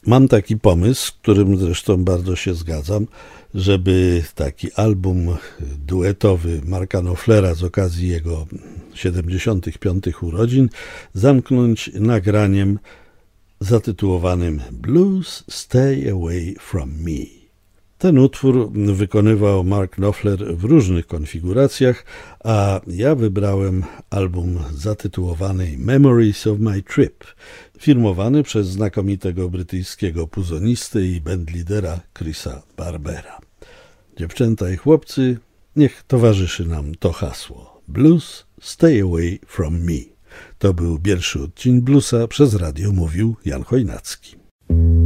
Mam taki pomysł, z którym zresztą bardzo się zgadzam, żeby taki album duetowy Marka Knopflera z okazji jego 75. urodzin zamknąć nagraniem zatytułowanym Blues Stay Away From Me. Ten utwór wykonywał Mark Knopfler w różnych konfiguracjach, a ja wybrałem album zatytułowany Memories of My Trip, firmowany przez znakomitego brytyjskiego puzonistę i bandlidera Chrisa Barbera. Dziewczęta i chłopcy, niech towarzyszy nam to hasło. Blues Stay Away From Me. To był pierwszy odcinek Bluesa, przez radio mówił Jan Chojnacki.